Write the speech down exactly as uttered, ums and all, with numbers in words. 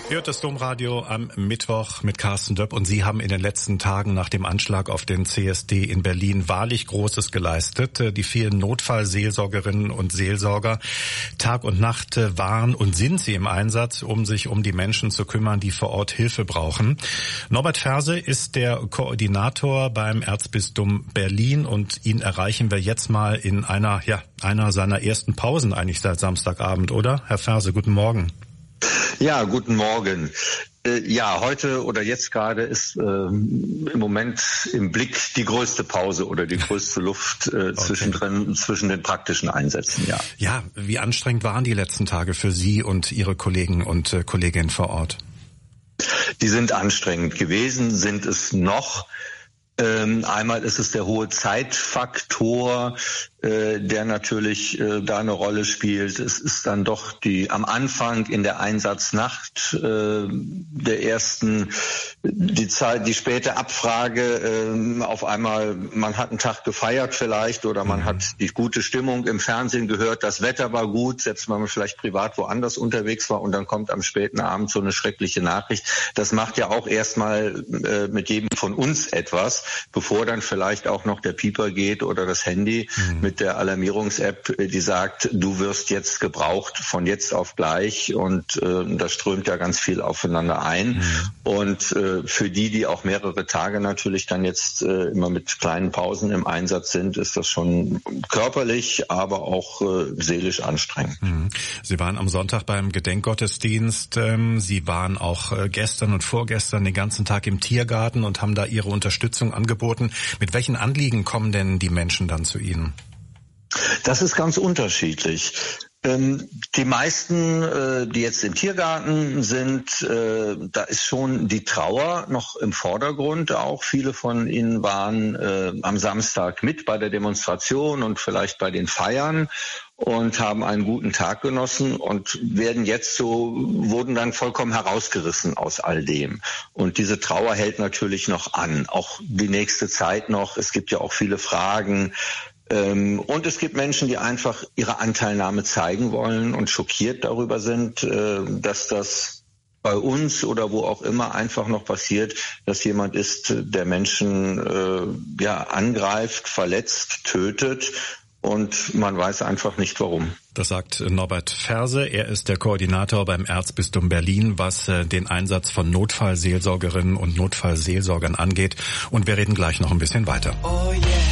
Ihr hört das Domradio am Mittwoch mit Carsten Döpp und Sie haben in den letzten Tagen nach dem Anschlag auf den C S D in Berlin wahrlich Großes geleistet. Die vielen Notfallseelsorgerinnen und Seelsorger, Tag und Nacht waren und sind sie im Einsatz, um sich um die Menschen zu kümmern, die vor Ort Hilfe brauchen. Norbert Ferse ist der Koordinator beim Erzbistum Berlin und ihn erreichen wir jetzt mal in einer, ja, einer seiner ersten Pausen eigentlich seit Samstagabend, oder? Herr Ferse, guten Morgen. Ja, guten Morgen. Äh, ja, heute oder jetzt gerade ist äh, im Moment im Blick die größte Pause oder die größte Luft äh, okay. zwischendrin, zwischen den praktischen Einsätzen, ja. Ja, wie anstrengend waren die letzten Tage für Sie und Ihre Kollegen und äh, Kolleginnen vor Ort? Die sind anstrengend gewesen, sind es noch. Ähm, einmal ist es der hohe Zeitfaktor, äh, der natürlich äh, da eine Rolle spielt. Es ist dann doch die am Anfang in der Einsatznacht äh, der ersten, die Zeit, die späte Abfrage, äh, auf einmal, man hat einen Tag gefeiert vielleicht oder man hat die gute Stimmung im Fernsehen gehört, das Wetter war gut, selbst wenn man vielleicht privat woanders unterwegs war und dann kommt am späten Abend so eine schreckliche Nachricht. Das macht ja auch erstmal äh, mit jedem von uns etwas, bevor dann vielleicht auch noch der Pieper geht oder das Handy mhm. mit der Alarmierungs-App, die sagt, du wirst jetzt gebraucht von jetzt auf gleich und äh, da strömt ja ganz viel aufeinander ein. Mhm. Und äh, für die, die auch mehrere Tage natürlich dann jetzt äh, immer mit kleinen Pausen im Einsatz sind, ist das schon körperlich, aber auch äh, seelisch anstrengend. Mhm. Sie waren am Sonntag beim Gedenkgottesdienst. Ähm, Sie waren auch äh, gestern und vorgestern den ganzen Tag im Tiergarten und haben da Ihre Unterstützung angeboten. Mit welchen Anliegen kommen denn die Menschen dann zu Ihnen? Das ist ganz unterschiedlich. Ähm, die meisten, äh, die jetzt im Tiergarten sind, äh, da ist schon die Trauer noch im Vordergrund. Auch viele von ihnen waren äh, am Samstag mit bei der Demonstration und vielleicht bei den Feiern und haben einen guten Tag genossen und werden jetzt so, wurden dann vollkommen herausgerissen aus all dem. Und diese Trauer hält natürlich noch an, auch die nächste Zeit noch. Es gibt ja auch viele Fragen. Und es gibt Menschen, die einfach ihre Anteilnahme zeigen wollen und schockiert darüber sind, dass das bei uns oder wo auch immer einfach noch passiert, dass jemand ist, der Menschen ja angreift, verletzt, tötet. Und man weiß einfach nicht, warum. Das sagt Norbert Ferse. Er ist der Koordinator beim Erzbistum Berlin, was den Einsatz von Notfallseelsorgerinnen und Notfallseelsorgern angeht. Und wir reden gleich noch ein bisschen weiter. Oh yeah.